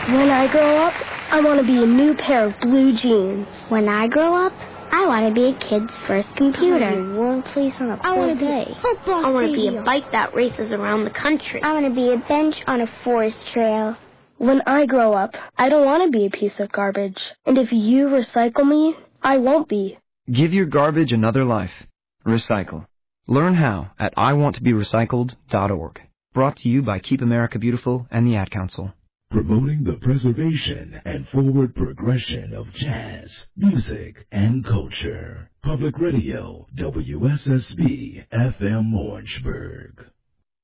When I grow up, I want to be a new pair of blue jeans. When I grow up, I want to be a kid's first computer. I want to be a warm place on a cold day. I want to be a bike that races around the country. I want to be a bench on a forest trail. When I grow up, I don't want to be a piece of garbage. And if you recycle me, I won't be. Give your garbage another life. Recycle. Learn how at iwanttoberecycled.org. Brought to you by Keep America Beautiful and the Ad Council. Promoting the preservation and forward progression of jazz, music, and culture. Public Radio, WSSB, FM Orangeburg.